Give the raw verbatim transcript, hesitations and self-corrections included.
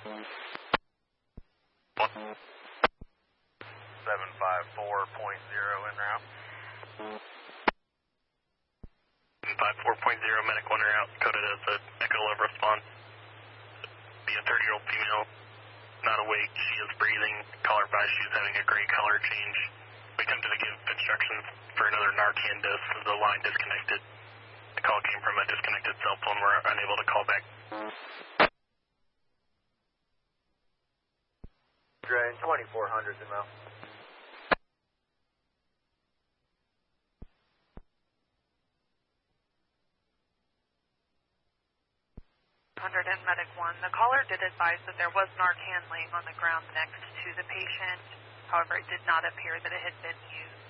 seven five four point zero en route. seven five four point zero, medic one route, coded as a echo level response. Be a thirty-year-old female, not awake, she is breathing, color by she's having a gray color change. We come to give instructions for another Narcan dose as the line disconnected. The call came from a disconnected cell phone, we're unable to call back. Drain twenty-four hundred in route. one hundred and Medic one. The caller did advise that there was Narcan laying on the ground next to the patient. However, it did not appear that it had been used.